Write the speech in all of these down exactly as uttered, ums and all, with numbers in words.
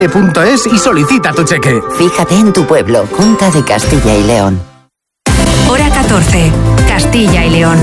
punto es y solicita tu cheque. Fíjate en tu pueblo, Junta de Castilla y León. Hora catorce, Castilla y León.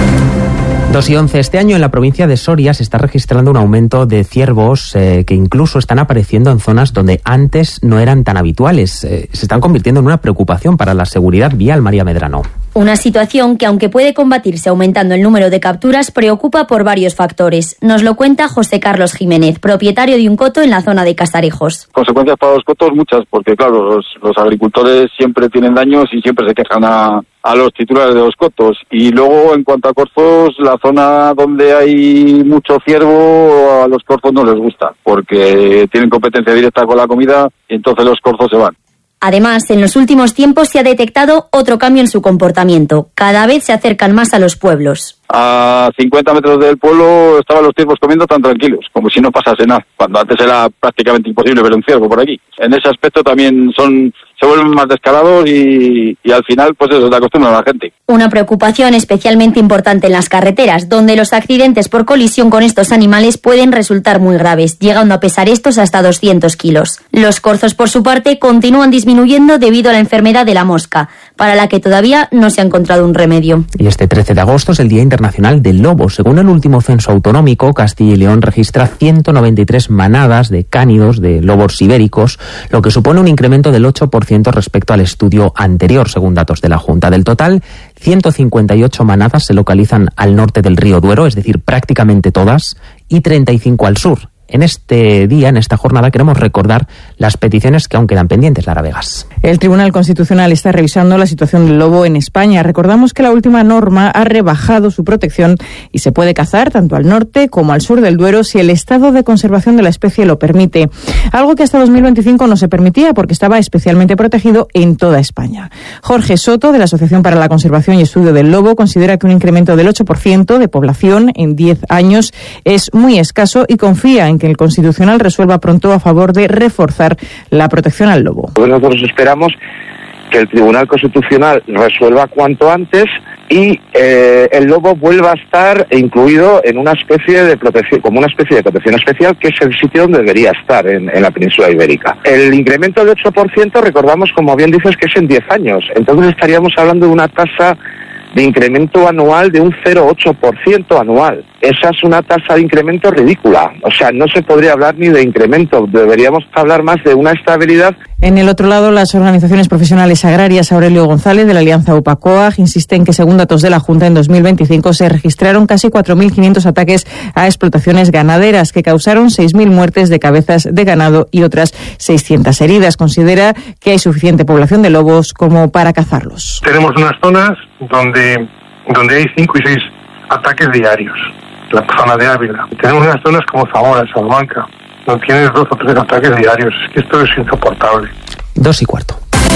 dos y once. Este año en la provincia de Soria se está registrando un aumento de ciervos eh, que incluso están apareciendo en zonas donde antes no eran tan habituales. Eh, se están convirtiendo en una preocupación para la seguridad vial. María Medrano. Una situación que, aunque puede combatirse aumentando el número de capturas, preocupa por varios factores. Nos lo cuenta José Carlos Jiménez, propietario de un coto en la zona de Casarejos. Consecuencias para los cotos muchas, porque claro, los, los agricultores siempre tienen daños y siempre se quejan a, a los titulares de los cotos. Y luego, en cuanto a corzos, la zona donde hay mucho ciervo, a los corzos no les gusta, porque tienen competencia directa con la comida y entonces los corzos se van. Además, en los últimos tiempos se ha detectado otro cambio en su comportamiento. Cada vez se acercan más a los pueblos. A cincuenta metros del pueblo estaban los ciervos comiendo tan tranquilos, como si no pasase nada, cuando antes era prácticamente imposible ver un ciervo por aquí. En ese aspecto también son se vuelven más descarados y, y al final pues eso, se acostumbran a la gente. Una preocupación especialmente importante en las carreteras, donde los accidentes por colisión con estos animales pueden resultar muy graves, llegando a pesar estos hasta doscientos kilos. Los corzos, por su parte, continúan disminuyendo debido a la enfermedad de la mosca, para la que todavía no se ha encontrado un remedio. Y este trece de agosto es el Día Internacional del Lobo. Según el último censo autonómico, Castilla y León registra ciento noventa y tres manadas de cánidos de lobos ibéricos, lo que supone un incremento del ocho por ciento respecto al estudio anterior, según datos de la Junta. Del total, ciento cincuenta y ocho manadas se localizan al norte del río Duero, es decir, prácticamente todas, y treinta y cinco al sur. En este día, en esta jornada, queremos recordar las peticiones que aún quedan pendientes, Lara Vegas. El Tribunal Constitucional está revisando la situación del lobo en España. Recordamos que la última norma ha rebajado su protección y se puede cazar tanto al norte como al sur del Duero si el estado de conservación de la especie lo permite. Algo que hasta dos mil veinticinco no se permitía porque estaba especialmente protegido en toda España. Jorge Soto, de la Asociación para la Conservación y Estudio del Lobo, considera que un incremento del ocho por ciento de población en diez años es muy escaso y confía en que el Constitucional resuelva pronto a favor de reforzar la protección al lobo. Nosotros esperamos que el Tribunal Constitucional resuelva cuanto antes y eh, el lobo vuelva a estar incluido en una especie de protección, como una especie de protección especial, que es el sitio donde debería estar en, en la península ibérica. El incremento de ocho por ciento, recordamos, como bien dices, que es en diez años. Entonces estaríamos hablando de una tasa de incremento anual de un cero coma ocho por ciento anual. Esa es una tasa de incremento ridícula. O sea, no se podría hablar ni de incremento, deberíamos hablar más de una estabilidad. En el otro lado, las organizaciones profesionales agrarias Aurelio González, de la Alianza UPACOAG, insisten que, según datos de la Junta, en dos mil veinticinco se registraron casi cuatro mil quinientos ataques a explotaciones ganaderas que causaron seis mil muertes de cabezas de ganado y otras seiscientas heridas. Considera que hay suficiente población de lobos como para cazarlos. Tenemos unas zonas donde, donde hay cinco y seis ataques diarios, la zona de Ávila. Tenemos unas zonas como Zamora, Salamanca, donde tienes dos o tres ataques diarios. Es que esto es insoportable. Dos y cuarto.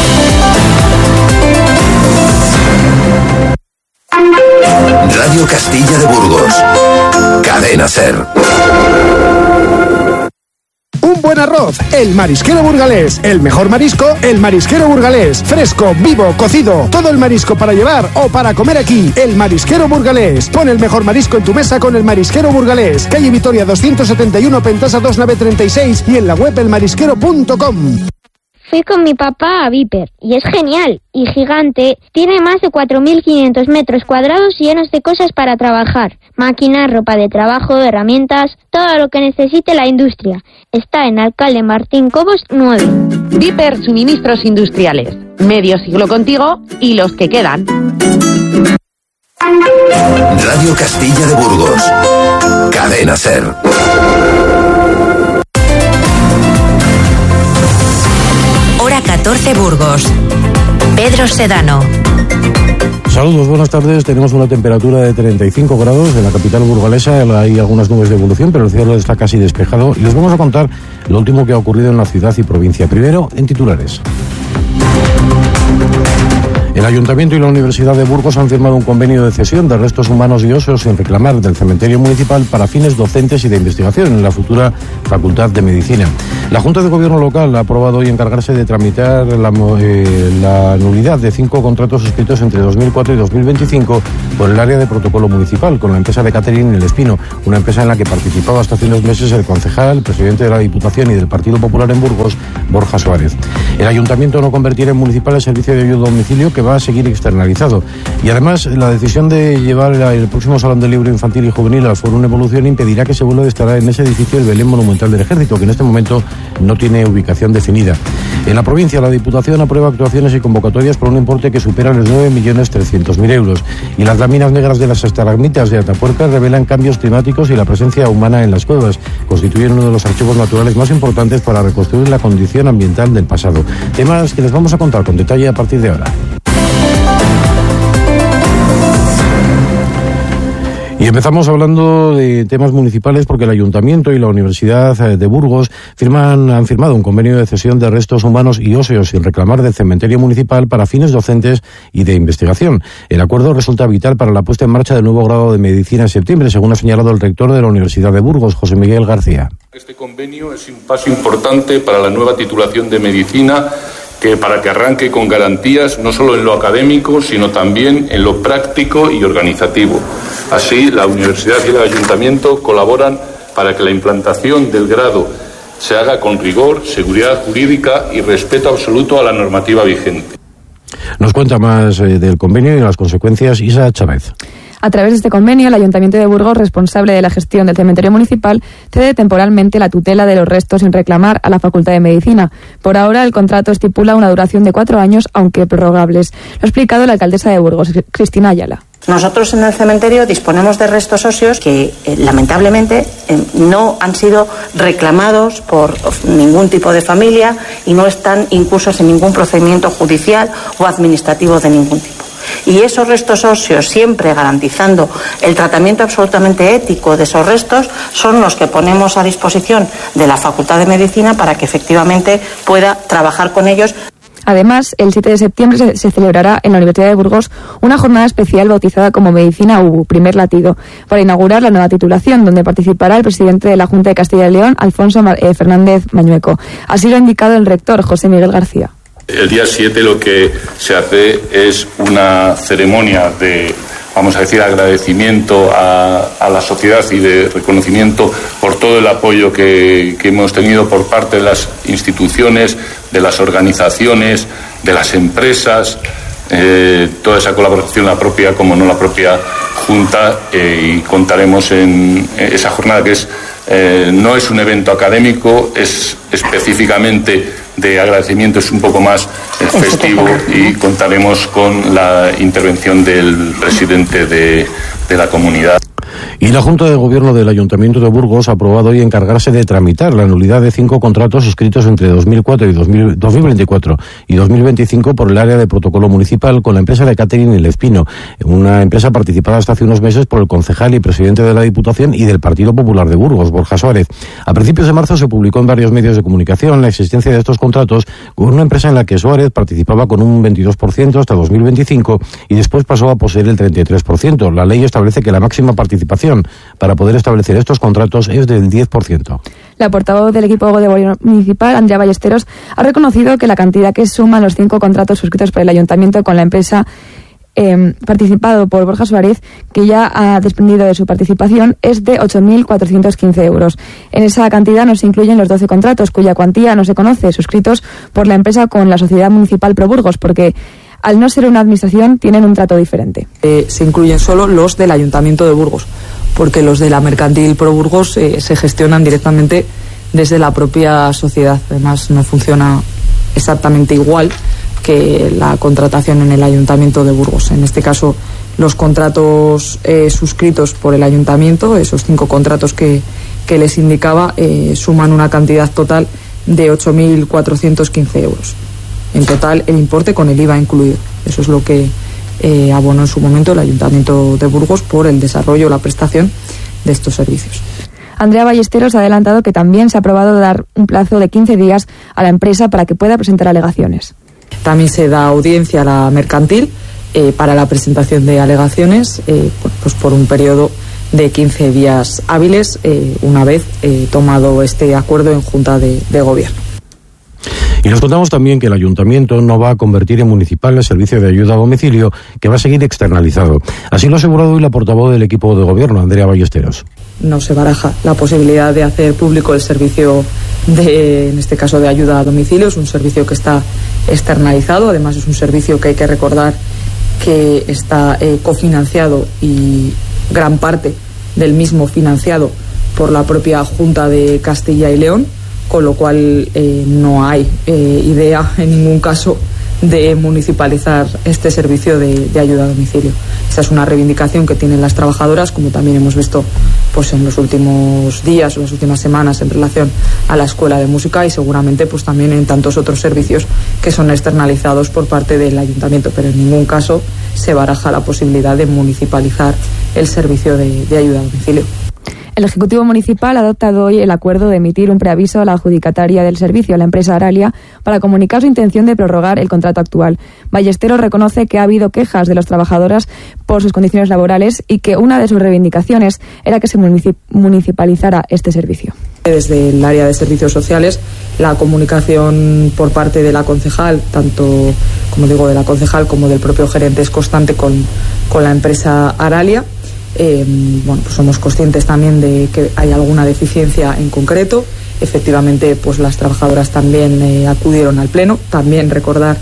Radio Castilla de Burgos. Cadena SER. Un buen arroz, el marisquero burgalés. El mejor marisco, el marisquero burgalés. Fresco, vivo, cocido. Todo el marisco para llevar o para comer aquí. El marisquero burgalés. Pon el mejor marisco en tu mesa con el marisquero burgalés. Calle Vitoria doscientos setenta y uno, Pentasa dos nueve treinta y seis y en la web el marisquero punto com. Fui con mi papá a Viper y es genial y gigante. Tiene más de cuatro mil quinientos metros cuadrados llenos de cosas para trabajar. Máquinas, ropa de trabajo, herramientas, todo lo que necesite la industria. Está en Alcalde Martín Cobos nueve. Viper Suministros Industriales. Medio siglo contigo y los que quedan. Radio Castilla de Burgos. Cadena SER. Hora catorce Burgos. Pedro Sedano. Saludos, buenas tardes. Tenemos una temperatura de treinta y cinco grados en la capital burgalesa. Hay algunas nubes de evolución, pero el cielo está casi despejado. Y les vamos a contar lo último que ha ocurrido en la ciudad y provincia. Primero, en titulares. El Ayuntamiento y la Universidad de Burgos han firmado un convenio de cesión de restos humanos y óseos sin reclamar del cementerio municipal para fines docentes y de investigación en la futura Facultad de Medicina. La Junta de Gobierno local ha aprobado hoy encargarse de tramitar la, eh, la nulidad de cinco contratos suscritos entre dos mil cuatro y dos mil veinticinco por el área de protocolo municipal con la empresa de catering El Espino, una empresa en la que participaba hasta hace unos meses el concejal, el presidente de la Diputación y del Partido Popular en Burgos, Borja Suárez. El Ayuntamiento no convertirá en municipal el servicio de ayuda a domicilio, que va a seguir externalizado. Y además, la decisión de llevar el próximo Salón del Libro Infantil y Juvenil al Fórum Evolución impedirá que se vuelva a instalar en ese edificio el Belén Monumental del Ejército, que en este momento no tiene ubicación definida. En la provincia, la Diputación aprueba actuaciones y convocatorias por un importe que supera los nueve millones trescientos mil euros. Y las láminas negras de las estalagmitas de Atapuerca revelan cambios climáticos y la presencia humana en las cuevas. Constituyen uno de los archivos naturales más importantes para reconstruir la condición ambiental del pasado. Temas que les vamos a contar con detalle a partir de ahora. Y empezamos hablando de temas municipales porque el Ayuntamiento y la Universidad de Burgos firman, han firmado un convenio de cesión de restos humanos y óseos sin reclamar del cementerio municipal para fines docentes y de investigación. El acuerdo resulta vital para la puesta en marcha del nuevo grado de Medicina en septiembre, según ha señalado el rector de la Universidad de Burgos, José Miguel García. Este convenio es un paso importante para la nueva titulación de Medicina, que para que arranque con garantías no solo en lo académico, sino también en lo práctico y organizativo. Así, la Universidad y el Ayuntamiento colaboran para que la implantación del grado se haga con rigor, seguridad jurídica y respeto absoluto a la normativa vigente. Nos cuenta más eh, del convenio y las consecuencias Isa Chávez. A través de este convenio, el Ayuntamiento de Burgos, responsable de la gestión del cementerio municipal, cede temporalmente la tutela de los restos sin reclamar a la Facultad de Medicina. Por ahora, el contrato estipula una duración de cuatro años, aunque prorrogables. Lo ha explicado la alcaldesa de Burgos, Cristina Ayala. Nosotros en el cementerio disponemos de restos óseos que eh, lamentablemente eh, no han sido reclamados por ningún tipo de familia y no están incursos en ningún procedimiento judicial o administrativo de ningún tipo. Y esos restos óseos, siempre garantizando el tratamiento absolutamente ético de esos restos, son los que ponemos a disposición de la Facultad de Medicina para que efectivamente pueda trabajar con ellos. Además, el siete de septiembre se, se celebrará en la Universidad de Burgos una jornada especial bautizada como Medicina U B U, primer latido, para inaugurar la nueva titulación, donde participará el presidente de la Junta de Castilla y León, Alfonso Mar- eh, Fernández Mañueco. Así lo ha indicado el rector, José Miguel García. El día siete lo que se hace es una ceremonia de, vamos a decir, agradecimiento a, a la sociedad y de reconocimiento por todo el apoyo que, que hemos tenido por parte de las instituciones, de las organizaciones, de las empresas, eh, toda esa colaboración, la propia como no la propia Junta, eh, y contaremos en esa jornada que es eh, no es un evento académico, es específicamente de agradecimiento, es un poco más eh, festivo, y contaremos con la intervención del presidente de, de la comunidad. Y la Junta de Gobierno del Ayuntamiento de Burgos ha aprobado hoy encargarse de tramitar la nulidad de cinco contratos suscritos entre dos mil cuatro y dos mil veinticuatro y dos mil veinticinco por el área de protocolo municipal con la empresa de catering El Espino, una empresa participada hasta hace unos meses por el concejal y presidente de la Diputación y del Partido Popular de Burgos, Borja Suárez. A principios de marzo se publicó en varios medios de comunicación la existencia de estos contratos con una empresa en la que Suárez participaba con un veintidós por ciento hasta dos mil veinticinco y después pasó a poseer el treinta y tres por ciento. La ley establece que la máxima participación para poder establecer estos contratos es del diez por ciento. La portavoz del equipo de gobierno municipal, Andrea Ballesteros, ha reconocido que la cantidad que suman los cinco contratos suscritos por el ayuntamiento con la empresa eh, participado por Borja Suárez, que ya ha desprendido de su participación, es de ocho mil cuatrocientos quince euros. En esa cantidad no se incluyen los doce contratos, cuya cuantía no se conoce, suscritos por la empresa con la Sociedad Municipal Pro Burgos, porque al no ser una administración tienen un trato diferente. Eh, se incluyen solo los del Ayuntamiento de Burgos, porque los de la Mercantil Pro Burgos eh, se gestionan directamente desde la propia sociedad. Además, no funciona exactamente igual que la contratación en el Ayuntamiento de Burgos. En este caso, los contratos eh, suscritos por el Ayuntamiento, esos cinco contratos que, que les indicaba, eh, suman una cantidad total de ocho mil cuatrocientos quince euros. En total, el importe con el I V A incluido. Eso es lo que eh, abonó en su momento el Ayuntamiento de Burgos por el desarrollo o la prestación de estos servicios. Andrea Ballesteros ha adelantado que también se ha aprobado dar un plazo de quince días a la empresa para que pueda presentar alegaciones. También se da audiencia a la mercantil eh, para la presentación de alegaciones eh, pues por un periodo de quince días hábiles, eh, una vez eh, tomado este acuerdo en Junta de, de Gobierno. Y les contamos también que el Ayuntamiento no va a convertir en municipal el servicio de ayuda a domicilio, que va a seguir externalizado. Así lo ha asegurado hoy la portavoz del equipo de gobierno, Andrea Ballesteros. No se baraja la posibilidad de hacer público el servicio de, en este caso, de ayuda a domicilio. Es un servicio que está externalizado, además es un servicio que hay que recordar que está eh, cofinanciado y gran parte del mismo financiado por la propia Junta de Castilla y León, con lo cual eh, no hay eh, idea en ningún caso de municipalizar este servicio de, de ayuda a domicilio. Esta es una reivindicación que tienen las trabajadoras, como también hemos visto pues en los últimos días o las últimas semanas en relación a la Escuela de Música, y seguramente pues también en tantos otros servicios que son externalizados por parte del Ayuntamiento, pero en ningún caso se baraja la posibilidad de municipalizar el servicio de, de ayuda a domicilio. El Ejecutivo Municipal ha adoptado hoy el acuerdo de emitir un preaviso a la adjudicataria del servicio, la empresa Aralia, para comunicar su intención de prorrogar el contrato actual. Ballesteros reconoce que ha habido quejas de las trabajadoras por sus condiciones laborales y que una de sus reivindicaciones era que se municipalizara este servicio. Desde el área de servicios sociales, la comunicación por parte de la concejal, tanto como digo de la concejal como del propio gerente, es constante con, con la empresa Aralia. Eh, bueno, pues somos conscientes también de que hay alguna deficiencia en concreto. Efectivamente, pues las trabajadoras también eh, acudieron al pleno. También recordar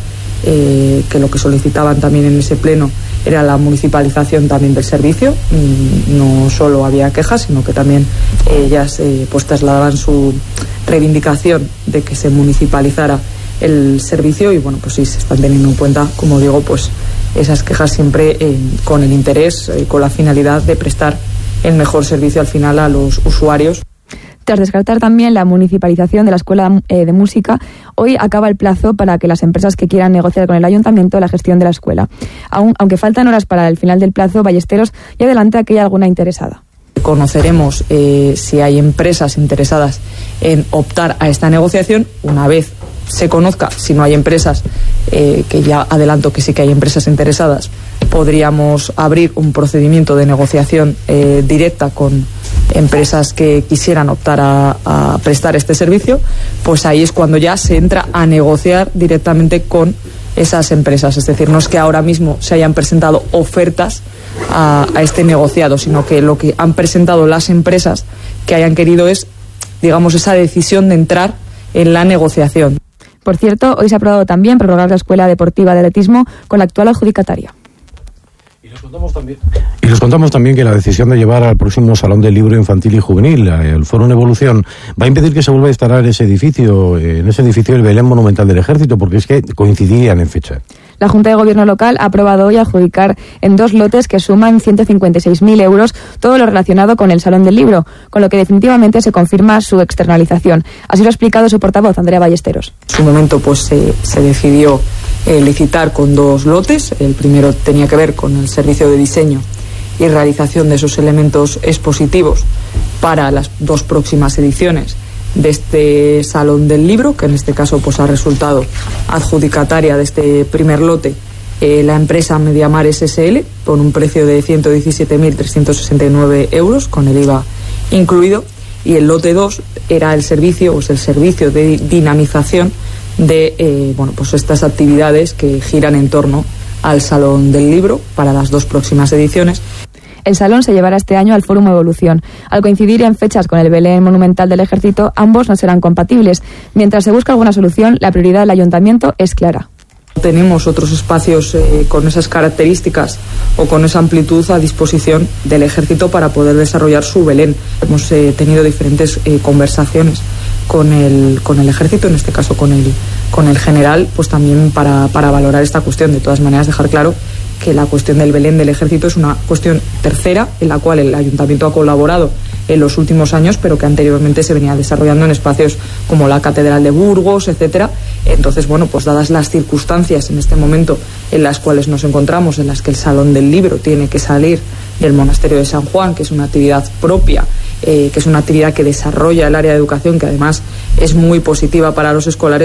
eh, que lo que solicitaban también en ese pleno era la municipalización también del servicio. Mm, no solo había quejas, sino que también ellas eh, pues trasladaban su reivindicación de que se municipalizara el servicio, y bueno, pues sí, se están teniendo en cuenta, como digo, pues esas quejas siempre eh, con el interés, eh, con la finalidad de prestar el mejor servicio al final a los usuarios. Tras descartar también la municipalización de la Escuela eh, de Música, hoy acaba el plazo para que las empresas que quieran negociar con el Ayuntamiento la gestión de la escuela. Aún, aunque faltan horas para el final del plazo, Ballesteros ya adelanta que hay alguna interesada. Conoceremos eh, si hay empresas interesadas en optar a esta negociación. Una vez se conozca, si no hay empresas, eh, que ya adelanto que sí que hay empresas interesadas, podríamos abrir un procedimiento de negociación eh, directa con empresas que quisieran optar a, a prestar este servicio. Pues ahí es cuando ya se entra a negociar directamente con esas empresas. Es decir, no es que ahora mismo se hayan presentado ofertas a, a este negociado, sino que lo que han presentado las empresas que hayan querido es, digamos, esa decisión de entrar en la negociación. Por cierto, hoy se ha aprobado también prorrogar la Escuela Deportiva de Atletismo con la actual adjudicataria. Y les contamos también, y les contamos también que la decisión de llevar al próximo Salón del Libro Infantil y Juvenil, el Foro Evolución, va a impedir que se vuelva a instalar ese edificio, en ese edificio el Belén Monumental del Ejército, porque es que coincidirían en fecha. La Junta de Gobierno local ha aprobado hoy adjudicar en dos lotes que suman ciento cincuenta y seis mil euros todo lo relacionado con el Salón del Libro, con lo que definitivamente se confirma su externalización. Así lo ha explicado su portavoz, Andrea Ballesteros. En su momento pues se, se decidió eh, licitar con dos lotes. El primero tenía que ver con el servicio de diseño y realización de esos elementos expositivos para las dos próximas ediciones de este Salón del Libro, que en este caso pues ha resultado adjudicataria de este primer lote eh, la empresa Mediamar S L por un precio de ciento diecisiete mil trescientos sesenta y nueve euros con el I V A incluido, y el lote dos era el servicio, o es el servicio de dinamización de eh, bueno, pues estas actividades que giran en torno al Salón del Libro para las dos próximas ediciones. El salón se llevará este año al Fórum Evolución. Al coincidir en fechas con el Belén Monumental del Ejército, ambos no serán compatibles. Mientras se busca alguna solución, la prioridad del Ayuntamiento es clara. Tenemos otros espacios eh, con esas características o con esa amplitud a disposición del Ejército para poder desarrollar su Belén. Hemos eh, tenido diferentes eh, conversaciones con el, con el Ejército, en este caso con el, con el general, pues también para, para valorar esta cuestión. De todas maneras, dejar claro que la cuestión del Belén del Ejército es una cuestión tercera en la cual el Ayuntamiento ha colaborado en los últimos años, pero que anteriormente se venía desarrollando en espacios como la Catedral de Burgos, etcétera. Entonces, bueno, pues dadas las circunstancias en este momento en las cuales nos encontramos, en las que el Salón del Libro tiene que salir del Monasterio de San Juan, que es una actividad propia, eh, que es una actividad que desarrolla el área de educación, que además es muy positiva para los escolares.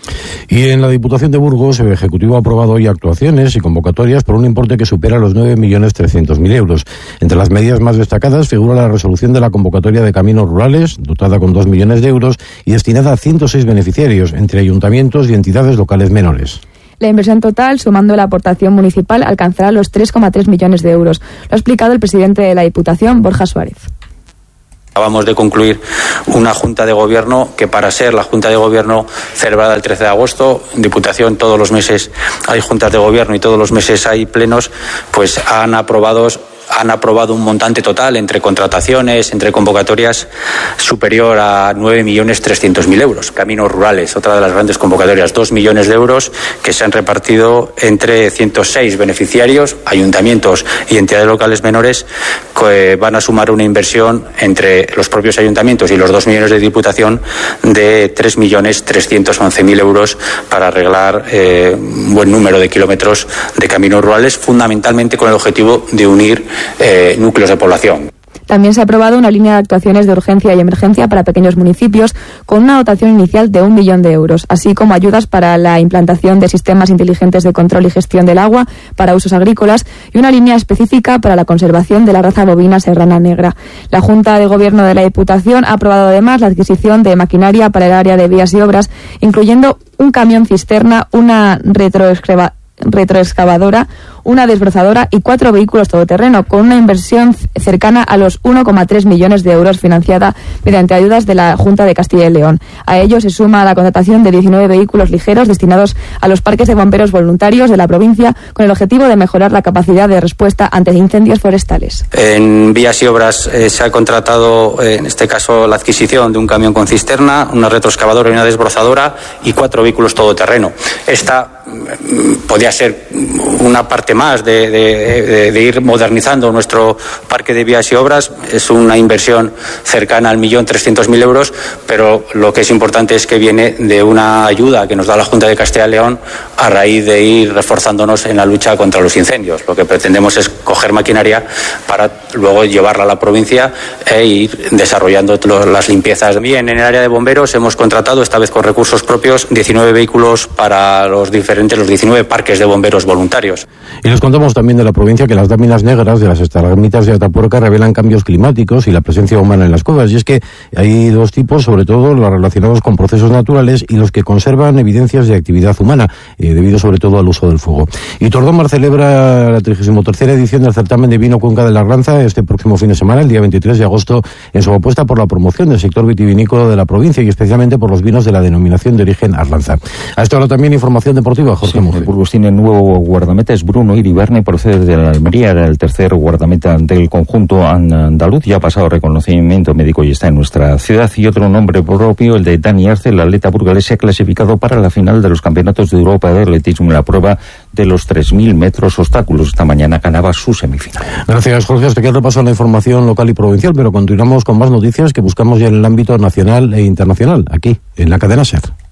Y en la Diputación de Burgos, el Ejecutivo ha aprobado hoy actuaciones y convocatorias por un importe que supera los nueve millones trescientos mil euros. Entre las medidas más destacadas figura la resolución de la convocatoria de caminos rurales, dotada con dos millones de euros y destinada a ciento seis beneficiarios, entre ayuntamientos y entidades locales menores. La inversión total, sumando la aportación municipal, alcanzará los tres coma tres millones de euros. Lo ha explicado el presidente de la Diputación, Borja Suárez. Acabamos de concluir una Junta de Gobierno que, para ser la Junta de Gobierno celebrada el trece de agosto, en Diputación todos los meses hay juntas de Gobierno y todos los meses hay plenos, pues han aprobado han aprobado un montante total entre contrataciones, entre convocatorias, superior a nueve millones trescientos mil euros. Caminos rurales, otra de las grandes convocatorias, dos millones de euros que se han repartido entre ciento seis beneficiarios, ayuntamientos y entidades locales menores, que van a sumar una inversión entre los propios ayuntamientos y los dos millones de Diputación de tres millones trescientos once mil euros para arreglar eh, un buen número de kilómetros de caminos rurales, fundamentalmente con el objetivo de unir Eh, núcleos de población. También se ha aprobado una línea de actuaciones de urgencia y emergencia para pequeños municipios con una dotación inicial de un millón de euros, así como ayudas para la implantación de sistemas inteligentes de control y gestión del agua para usos agrícolas y una línea específica para la conservación de la raza bovina serrana negra. La Junta de Gobierno de la Diputación ha aprobado además la adquisición de maquinaria para el área de vías y obras, incluyendo un camión cisterna, una retroexcavadora, retroexcavadora, una desbrozadora y cuatro vehículos todoterreno, con una inversión cercana a los uno coma tres millones de euros financiada mediante ayudas de la Junta de Castilla y León. A ello se suma la contratación de diecinueve vehículos ligeros destinados a los parques de bomberos voluntarios de la provincia, con el objetivo de mejorar la capacidad de respuesta ante incendios forestales. En vías y obras eh, se ha contratado, eh, en este caso, la adquisición de un camión con cisterna, una retroexcavadora y una desbrozadora y cuatro vehículos todoterreno. Esta podría ser una parte más de, de, de ir modernizando nuestro parque de vías y obras. Es una inversión cercana al millón trescientos mil euros, pero lo que es importante es que viene de una ayuda que nos da la Junta de Castilla y León a raíz de ir reforzándonos en la lucha contra los incendios. Lo que pretendemos es coger maquinaria para luego llevarla a la provincia e ir desarrollando las limpiezas. Bien, en el área de bomberos hemos contratado, esta vez con recursos propios, diecinueve vehículos para los diferentes los diecinueve parques de bomberos voluntarios. Y les contamos también de la provincia que las láminas negras de las estalagmitas de Atapuerca revelan cambios climáticos y la presencia humana en las cuevas. Y es que hay dos tipos, sobre todo los relacionados con procesos naturales y los que conservan evidencias de actividad humana, eh, debido sobre todo al uso del fuego. Y Tordómar celebra la trigésima tercera edición del certamen de vino Cuenca del Arlanza este próximo fin de semana, el día veintitrés de agosto, en su apuesta por la promoción del sector vitivinícola de la provincia y especialmente por los vinos de la denominación de origen Arlanza. A esto ahora también información deportiva. Jorge sí, Burgos tiene nuevo guardameta, es Bruno Iribarne, procede de la Almería, era el tercer guardameta del conjunto andaluz, ya ha pasado reconocimiento médico y está en nuestra ciudad. Y otro nombre propio, el de Dani Arce, el atleta burgalés, se ha clasificado para la final de los Campeonatos de Europa de Atletismo en la prueba de los tres mil metros obstáculos. Esta mañana ganaba su semifinal. Gracias, Jorge. Hasta aquí el repaso a la información local y provincial, pero continuamos con más noticias que buscamos ya en el ámbito nacional e internacional, aquí, en la cadena SER.